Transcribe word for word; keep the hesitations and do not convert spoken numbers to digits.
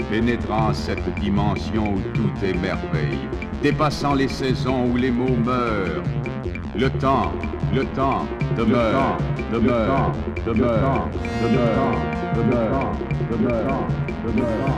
pénétrant cette dimension où tout est merveille, dépassant les saisons où les mots meurent. Le temps, le temps demeure, demeure, demeure, demeure, demeure, demeure, demeure.